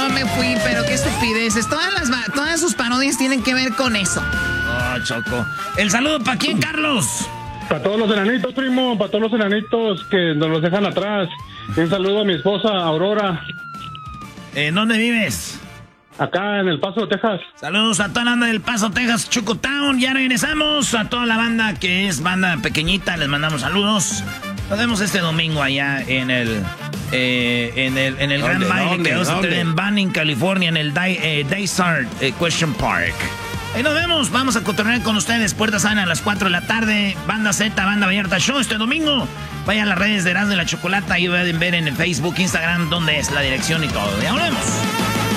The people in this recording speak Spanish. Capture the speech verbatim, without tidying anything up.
no me fui, pero qué estupideces. Todas las todas sus parodias tienen que ver con eso. Oh, Choco. ¿El saludo para quién, Carlos? Para todos los enanitos, primo, para todos los enanitos que nos los dejan atrás. Un saludo a mi esposa, Aurora. ¿En dónde vives? Acá en El Paso, Texas. Saludos a toda la banda del Paso, Texas, Chocotown. Ya regresamos. A toda la banda que es banda pequeñita, les mandamos saludos. Nos vemos este domingo allá en el eh, en el, en el gran baile que vamos a tener en Banning, California, en el Day, eh, Daystar eh, Question Park. Ahí nos vemos. Vamos a cotorrear con ustedes. Puerta Sana a las cuatro de la tarde. Banda Z, Banda Vallarta Show este domingo. Vayan a las redes de Erasmo y la Chocolata. Ahí pueden ver en el Facebook, Instagram, dónde es la dirección y todo. Ya volvemos.